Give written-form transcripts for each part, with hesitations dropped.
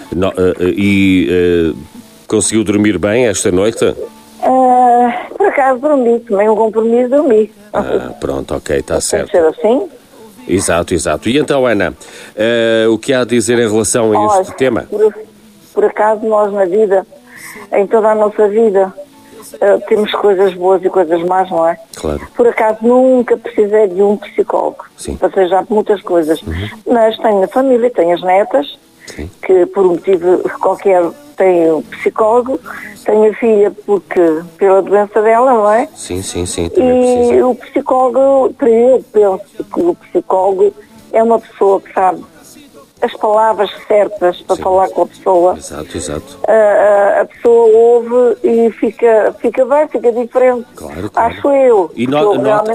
Conseguiu dormir bem esta noite? Por acaso dormi, tomei um compromisso, dormi. Pronto, ok, está certo. Pode ser assim? Exato. E então, Ana, o que há a dizer em relação a este tema? Por acaso nós na vida, em toda a nossa vida, temos coisas boas e coisas más, não é? Claro. Por acaso nunca precisei de um psicólogo. Sim. Para ser já muitas coisas. Mas tenho a família, tenho as netas, Sim. que por um motivo qualquer têm um psicólogo. Tenho a filha pela doença dela, não é? Sim. E o psicólogo, eu penso que o psicólogo é uma pessoa que sabe as palavras certas para falar com a pessoa. Exato. A pessoa ouve e fica bem, fica diferente. Claro. Acho eu. E a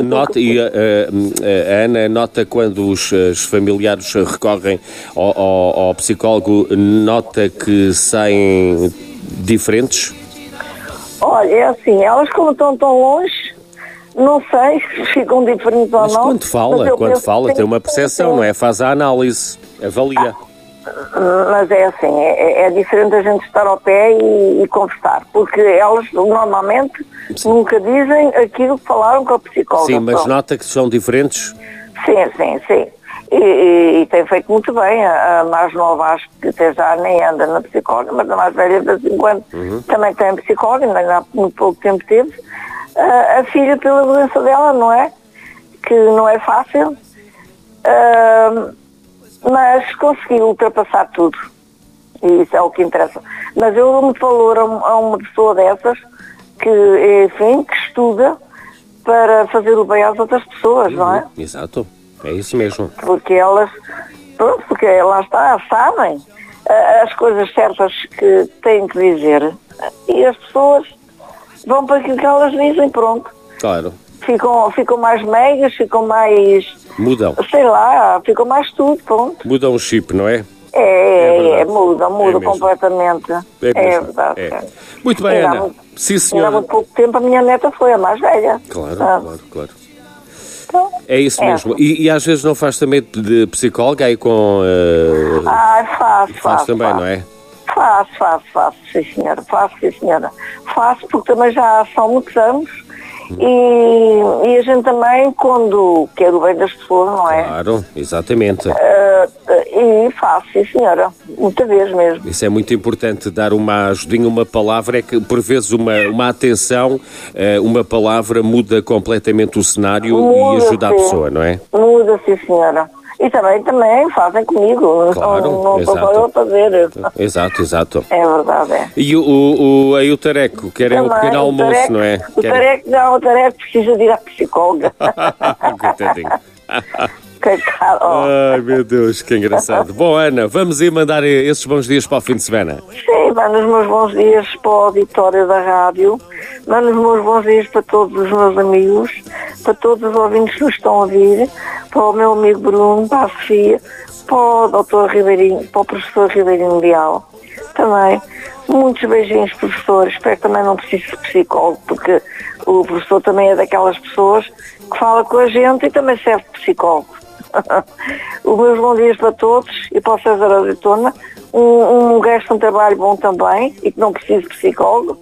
Ana nota quando os familiares recorrem ao psicólogo, nota que saem diferentes? Olha, é assim, elas como estão tão longe, não sei se ficam diferentes ou não. Mas quando fala, tem uma percepção, não é? Faz a análise, avalia. Mas é assim, é diferente a gente estar ao pé e conversar, porque elas normalmente nunca dizem aquilo que falaram com a psicóloga. Sim, mas nota que são diferentes? Sim. E tem feito muito bem. A mais nova acho que até já nem anda na psicóloga, mas a mais velha de 50 também tem psicóloga, ainda há muito pouco tempo teve. A filha pela doença dela, não é? Que não é fácil. Mas conseguiu ultrapassar tudo. E isso é o que interessa. Mas eu dou muito valor a uma pessoa dessas que estuda para fazer o bem às outras pessoas, não é? Exato. É isso mesmo. Porque elas, porque lá está, sabem as coisas certas que têm que dizer. E as pessoas vão para aquilo que elas dizem, pronto. Claro. Ficam mais meigas, ficam mais... Mudam. Sei lá, ficam mais tudo, pronto. Mudam o chip, não é? Muda completamente. É verdade. É. Muito bem, Ana. Sim, senhora. Ainda há muito pouco tempo a minha neta foi a mais velha. Claro. Então, é isso mesmo. E às vezes não faz também de psicóloga aí com... Faço também, não é? Faço, sim senhora. Faço porque também já são muitos anos e a gente também, quando quer o bem das pessoas, não é? Claro, exatamente. E faço, sim senhora, muitas vezes mesmo. Isso é muito importante, dar uma ajudinha, uma palavra, é que por vezes uma atenção, uma palavra muda completamente o cenário e ajuda a pessoa, não é? Muda, sim senhora. E também fazem comigo, claro, não estou só eu a fazer. Exato. É verdade, é. E o Tareco, querem o pequeno almoço, não é? O Tareco precisa de ir à psicóloga. Coitadinho. Coitado. Ai, meu Deus, que engraçado. Bom, Ana, vamos ir mandar esses bons dias para o fim de semana. Sim, mando os meus bons dias para o auditório da rádio, mando os meus bons dias para todos os meus amigos, para todos os ouvintes que nos estão a ouvir, para o meu amigo Bruno, para a Sofia, para o Dr. Ribeirinho, para o professor Ribeirinho Leal. Também, muitos beijinhos, professor. Espero que também não precise de psicólogo, porque o professor também é daquelas pessoas que fala com a gente e também serve de psicólogo. Os meus bons dias para todos e para o César Azeitona, um resto de um trabalho bom também e que não precisa de psicólogo,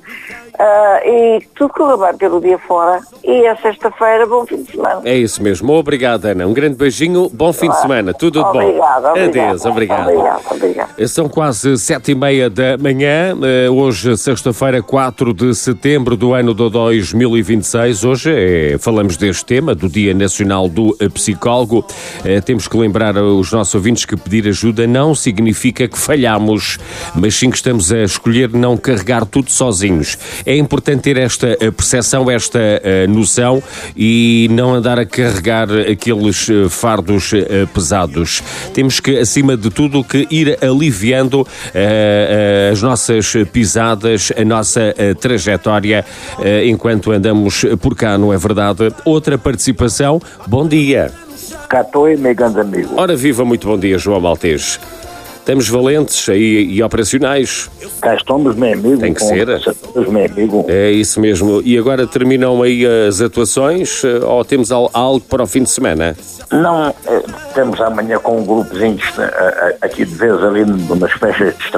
e tudo correu bem pelo dia fora e a sexta-feira, bom fim de semana. É isso mesmo, obrigado, Ana, um grande beijinho, bom fim de semana, tudo de bom. Adeus, obrigado. São quase 7h30 da manhã, hoje sexta-feira, 4 de setembro do ano de 2026, hoje falamos deste tema, do Dia Nacional do Psicólogo. Temos que lembrar aos nossos ouvintes que pedir ajuda não significa que falhamos, mas sim que estamos a escolher não carregar tudo sozinhos. É importante ter esta percepção, esta noção e não andar a carregar aqueles fardos pesados. Temos que, acima de tudo, que ir aliviando as nossas pisadas, a nossa trajetória enquanto andamos por cá, não é verdade? Outra participação, bom dia. Cá estou, meu grande amigo. Ora viva, muito bom dia, João Maltês. Estamos valentes e operacionais. Cá estamos, meu amigo. Tem que ser. Meu amigo. É isso mesmo. E agora terminam aí as atuações ou temos algo para o fim de semana? Não, temos amanhã com um grupozinho aqui de vez ali numas festas de